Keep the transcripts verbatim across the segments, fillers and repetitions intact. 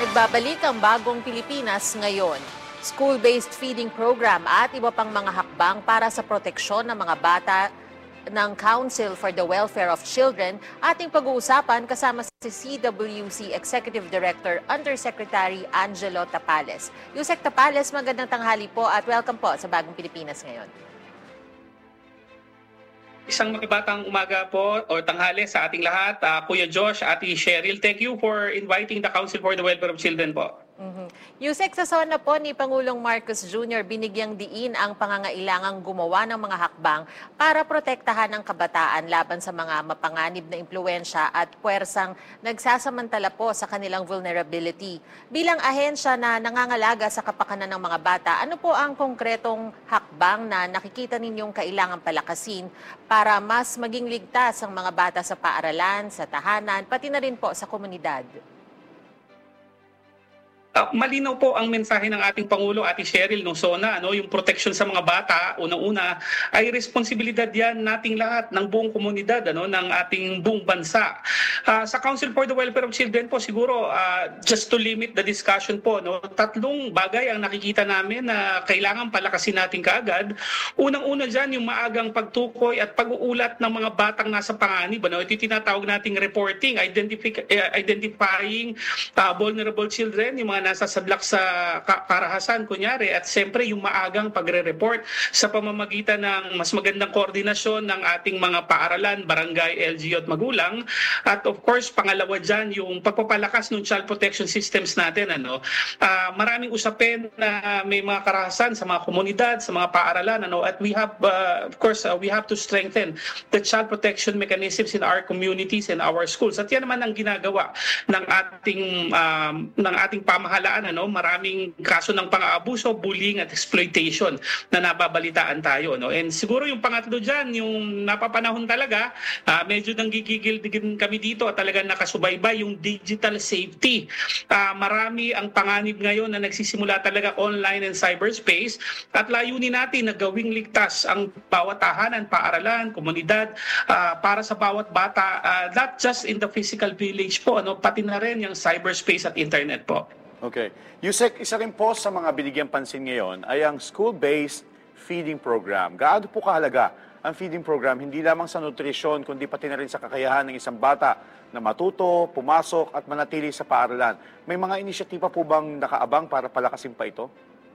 Nagbabalik ang bagong Pilipinas ngayon. School-based feeding program at iba pang mga hakbang para sa proteksyon ng mga bata ng Council for the Welfare of Children ating pag-uusapan kasama si C W C Executive Director Undersecretary Angelo Tapales. Yusek Tapales, magandang tanghali po at welcome po sa bagong Pilipinas ngayon. Isang makibatang umaga po o tanghali sa ating lahat. Uh, Kuya Josh, Ate Cheryl, thank you for inviting the Council for the Welfare of Children po. Mm-hmm. Yusek, sa sona po ni Pangulong Marcos Junior, binigyang diin ang pangangailangang gumawa ng mga hakbang para protektahan ang kabataan laban sa mga mapanganib na impluensya at puwersang nagsasamantala po sa kanilang vulnerability. Bilang ahensya na nangangalaga sa kapakanan ng mga bata, ano po ang konkretong hakbang na nakikita ninyong kailangang palakasin para mas maging ligtas ang mga bata sa paaralan, sa tahanan, pati na rin po sa komunidad? Uh, malinaw po ang mensahe ng ating Pangulo, Ate Cheryl, nung SONA, ano, yung protection sa mga bata, unang-una, ay responsibilidad yan nating lahat, ng buong komunidad, ano, ng ating buong bansa. Uh, sa Council for the Welfare of Children po, siguro, uh, just to limit the discussion po, no, tatlong bagay ang nakikita namin na kailangan palakasin natin kaagad. Unang-una dyan, yung maagang pagtukoy at pag-uulat ng mga batang nasa panganib. Ano, ito tinatawag nating reporting, identifi- uh, identifying uh, vulnerable children, yung mga nasa sadlak sa karahasan, kunyari, at siyempre yung maagang pagre-report sa pamamagitan ng mas magandang koordinasyon ng ating mga paaralan, barangay, L G U at magulang. At of course, pangalawa dyan, yung pagpapalakas ng child protection systems natin. Ano? Uh, maraming usapin na may mga karahasan sa mga komunidad, sa mga paaralan. Ano? At we have, uh, of course, uh, we have to strengthen the child protection mechanisms in our communities and our schools. At yan naman ang ginagawa ng ating, um, ng ating pamahalaan. Halaan, ano, maraming kaso ng pang-aabuso, bullying at exploitation na nababalitaan tayo. No? And siguro yung pangatlo dyan, yung napapanahon talaga, uh, medyo nanggigigil din kami dito at talagang nakasubaybay yung digital safety. Uh, marami ang panganib ngayon na nagsisimula talaga online and cyberspace at layunin natin na gawing ligtas ang bawat tahanan, paaralan, komunidad uh, para sa bawat bata, uh, not just in the physical village po, ano, pati na rin yung cyberspace at internet po. Okay. Yusek, isa rin po sa mga binigyang pansin ngayon ay ang school-based feeding program. Gaano po kahalaga ang feeding program hindi lamang sa nutrisyon kundi pati na rin sa kakayahan ng isang bata na matuto, pumasok at manatili sa paaralan. May mga inisyatiba po bang nakaabang para palakasin pa ito?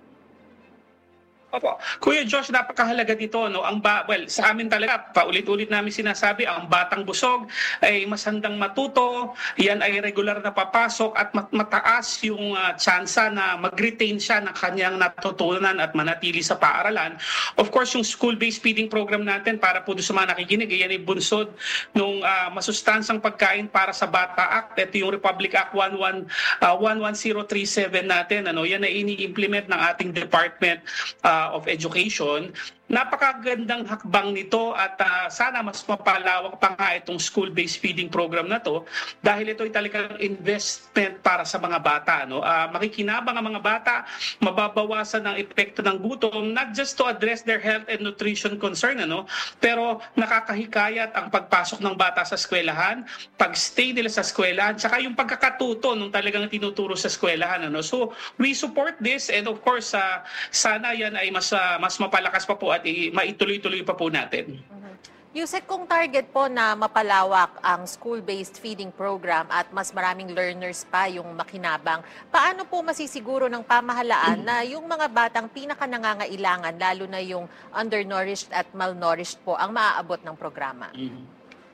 Opo. Kuya Josh, napakahalaga dito. No? Ang ba well, sa amin talaga, paulit-ulit namin sinasabi, ang batang busog ay mas handang matuto, yan ay regular na papasok at mat mataas yung uh, tsansa na mag-retain siya ng kanyang natutunan at manatili sa paaralan. Of course, yung school-based feeding program natin para po sa mga nakikinig, yan ay bunsod ng uh, masustansang pagkain para sa Bata Act. Ito yung Republic Act one one zero three seven natin. Ano? Yan ay ini-implement ng ating Department uh, of Education. Napakagandang hakbang nito at uh, sana mas mapalawak pa nga itong school-based feeding program na to dahil ito ay talagang investment para sa mga bata. No? Uh, makikinabang ang mga bata, mababawasan ang epekto ng gutom, not just to address their health and nutrition concern, ano? Pero nakakahikayat ang pagpasok ng bata sa eskwelahan, pag-stay nila sa eskwelahan, tsaka yung pagkakatuto nung talagang tinuturo sa eskwelahan. Ano? So we support this and of course, uh, sana yan ay mas, uh, mas mapalakas pa po at maituloy-tuloy pa po natin. Mm-hmm. Yusek, kung target po na mapalawak ang school-based feeding program at mas maraming learners pa yung makinabang, paano po masisiguro ng pamahalaan na yung mga batang pinaka-nangangailangan, lalo na yung undernourished at malnourished po, ang maaabot ng programa? Mm-hmm.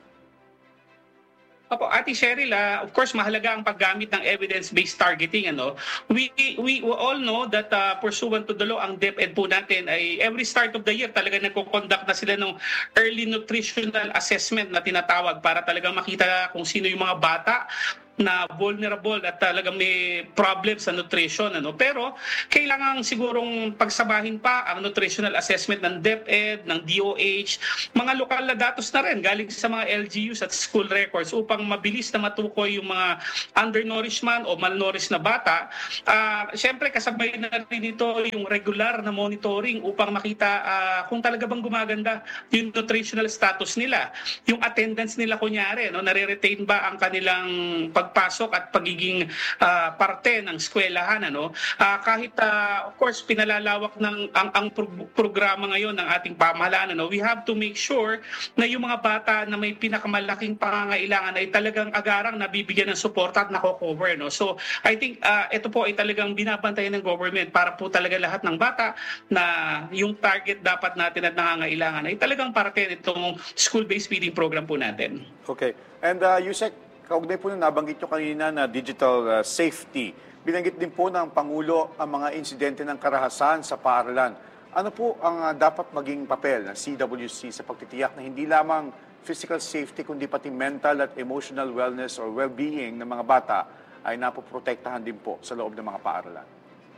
Opo, Ate Cheryl, uh, of course, mahalaga ang paggamit ng evidence-based targeting. Ano? We, we all know that uh, pursuant to the law, ang DepEd po natin ay every start of the year talaga nagko-conduct na sila ng early nutritional assessment na tinatawag para talaga makita kung sino yung mga bata na vulnerable at talagang may problem sa nutrition. Ano? Pero kailangan sigurong pagsabahin pa ang nutritional assessment ng DepEd, ng D O H, mga lokal na datos na rin galing sa mga L G Us at school records upang mabilis na matukoy yung mga undernourishment o malnourished na bata. Uh, Siyempre kasabay na rin ito yung regular na monitoring upang makita uh, kung talaga bang gumaganda yung nutritional status nila. Yung attendance nila kunyari, no? Nare-retain ba ang kanilang pag pagpasok at pagiging uh, parte ng eskwelahan, ano. Uh, kahit uh, of course pinalalawak ng ang, ang pro- programa ngayon ng ating pamahalaan, ano, we have to make sure na yung mga bata na may pinakamalaking pangangailangan ay talagang agarang nabibigyan ng suporta at nako-cover, no. So I think uh, ito po ay talagang binabantayan ng government para po talaga lahat ng bata na yung target dapat natin at nangangailangan ay talagang parte nitong school-based feeding program po natin. Okay. And uh, Yusek, kaugnay po nung nabanggit nyo kanina na digital uh, safety. Binanggit din po ng Pangulo ang mga insidente ng karahasan sa paaralan. Ano po ang uh, dapat maging papel ng C W C sa pagtitiyak na hindi lamang physical safety kundi pati mental at emotional wellness or well-being ng mga bata ay napoprotektahan din po sa loob ng mga paaralan?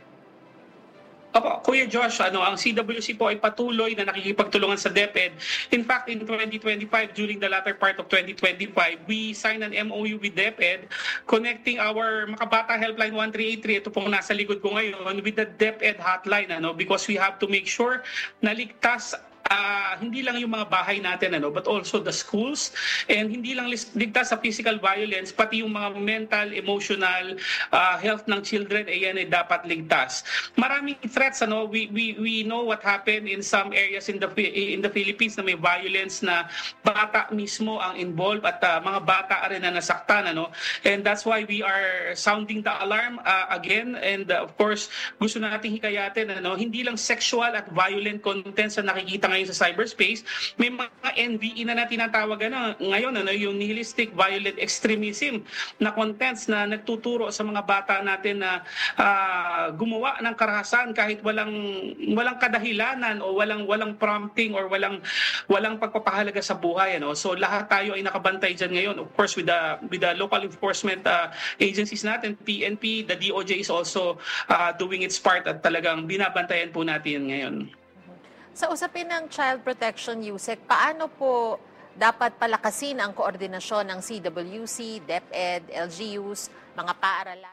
Opo, Kuya Josh, ano, ang C W C po ay patuloy na nakikipagtulungan sa DepEd. In fact, in twenty twenty-five, during the latter part of twenty twenty-five, we signed an M O U with DepEd connecting our Makabata Helpline one three eight three, ito pong nasa likod ko ngayon, with the DepEd hotline, ano, because we have to make sure na ligtas Uh, hindi lang yung mga bahay natin, ano, but also the schools, and hindi lang ligtas sa physical violence, pati yung mga mental, emotional uh, health ng children, ayan ay dapat ligtas. Maraming threats, ano, we we we know what happened in some areas in the in the Philippines na may violence na bata mismo ang involved at uh, mga bata rin na nasaktan, ano, and that's why we are sounding the alarm uh, again, and uh, of course gusto nating hikayatin, ano, hindi lang sexual at violent contents na nakikita ngayon sa cyberspace, may mga N V E na na tinatawag ano, ngayon, ano, yung nihilistic violent extremism na contents na nagtuturo sa mga bata natin na uh, gumawa ng karahasan kahit walang walang kadahilanan o walang walang prompting or walang walang pagpapahalaga sa buhay, ano. So lahat tayo ay nakabantay diyan ngayon, of course with the with the local enforcement uh, agencies natin, P N P, the D O J is also uh, doing its part at talagang binabantayan po natin ngayon. Sa usapin ng child protection, Yusek, paano po dapat palakasin ang koordinasyon ng C W C, DepEd, L G Us, mga paaralan?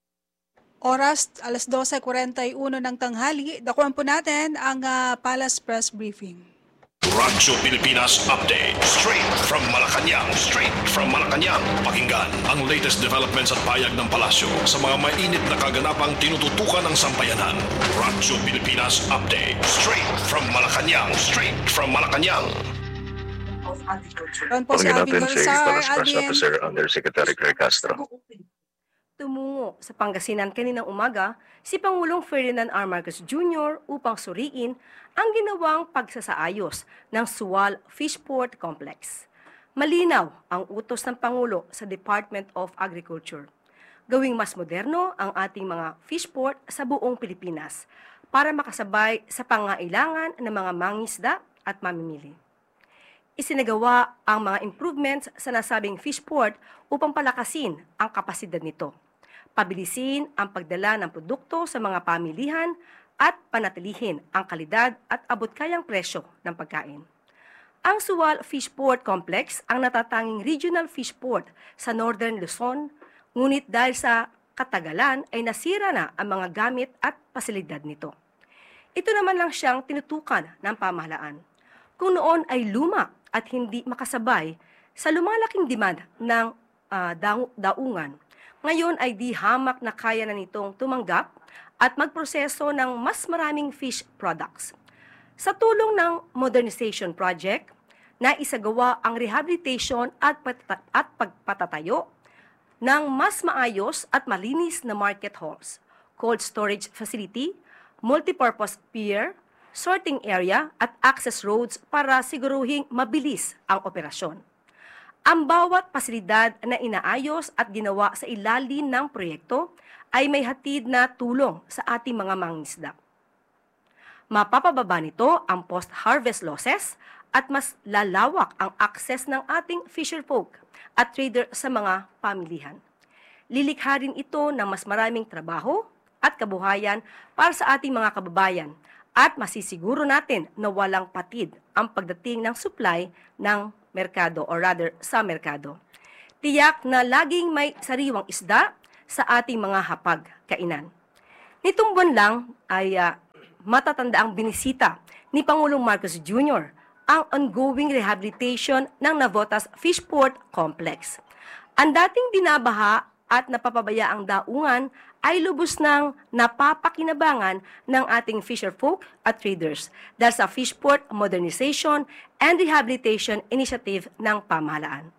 Oras, alas dose kuwarenta y uno ng tanghali. Dakuan po natin ang uh, Palace Press Briefing. Radyo Pilipinas Update. Straight from Malacanang. Straight from Malacanang. Pakinggan ang latest developments at payag ng palasyo sa mga mainit na kaganapang tinututukan ng sambayanan. Radyo Pilipinas Update. Straight from Malacanang. Straight from Malacanang. Ron po si Alvin Galusar. Press Officer Undersecretary Claire Castro. Tumungo sa Pangasinan kaninang umaga si Pangulong Ferdinand R. Marcos Junior upang suriin ang ginawang pagsasaayos ng Sual Fishport Complex. Malinaw ang utos ng Pangulo sa Department of Agriculture. Gawing mas moderno ang ating mga fishport sa buong Pilipinas para makasabay sa pangailangan ng mga mangisda at mamimili. Isinagawa ang mga improvements sa nasabing fishport upang palakasin ang kapasidad nito, pabilisin ang pagdala ng produkto sa mga pamilihan at panatilihin ang kalidad at abot-kayang presyo ng pagkain. Ang Sual Fishport Complex ang natatanging regional fishport sa Northern Luzon, ngunit dahil sa katagalan ay nasira na ang mga gamit at pasilidad nito. Ito naman lang siyang tinutukan ng pamahalaan. Kung noon ay luma at hindi makasabay sa lumalaking demand ng uh, daungan, ngayon ay di hamak na kaya na nitong tumanggap at magproseso ng mas maraming fish products. Sa tulong ng modernization project, naisagawa ang rehabilitation at, pat- at pagpatatayo ng mas maayos at malinis na market halls, cold storage facility, multipurpose pier, sorting area at access roads para siguruhing mabilis ang operasyon. Ang bawat pasilidad na inaayos at ginawa sa ilalim ng proyekto ay may hatid na tulong sa ating mga mangingisda. Mapapababa nito ang post-harvest losses at mas lalawak ang access ng ating fisherfolk at trader sa mga pamilihan. Lilikha rin ito ng mas maraming trabaho at kabuhayan para sa ating mga kababayan at masisiguro natin na walang patid ang pagdating ng supply ng merkado or rather sa merkado. Tiyak na laging may sariwang isda sa ating mga hapag-kainan. Nitong buwan lang ay uh, matatanda ang binisita ni Pangulong Marcos Junior ang ongoing rehabilitation ng Navotas Fishport Complex. Ang dating binabaha at napapabayaang daungan ay lubos ng napapakinabangan ng ating fisher folk at traders dahil sa Fishport Modernization and Rehabilitation Initiative ng pamahalaan.